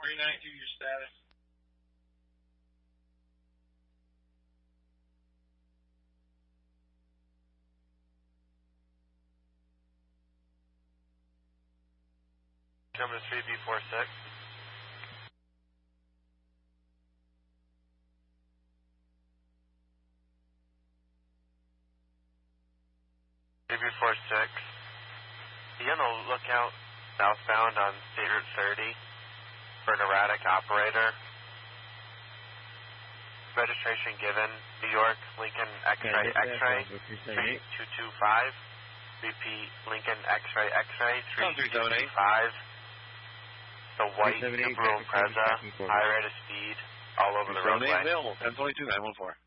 392, your status. Coming to 3B46. BB46. Be on the lookout southbound on State Route 30 for an erratic operator. Registration given, New York, Lincoln X-ray X-ray 3225. Repeat, Lincoln X-ray X-ray 3225. The white Subaru Impreza, high rate of speed, all over the roadway. Available, 1022, 914.